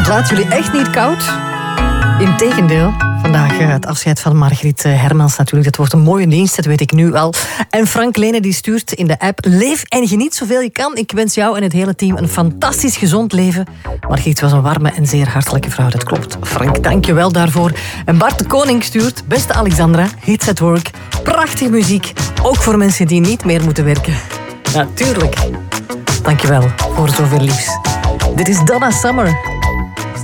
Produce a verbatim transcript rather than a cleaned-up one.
laat jullie echt niet koud. Integendeel, vandaag uh, het afscheid van Margriet uh, Hermans natuurlijk. Dat wordt een mooie dienst, dat weet ik nu al. En Frank Lene die stuurt in de app: leef en geniet zoveel je kan. Ik wens jou en het hele team een fantastisch gezond leven. Margriet was een warme en zeer hartelijke vrouw, dat klopt. Frank, dank je wel daarvoor. En Bart de Koning stuurt: beste Alexandra, hits at work. Prachtige muziek, ook voor mensen die niet meer moeten werken. Natuurlijk. Dank je wel voor zoveel liefs. Dit is Donna Summer.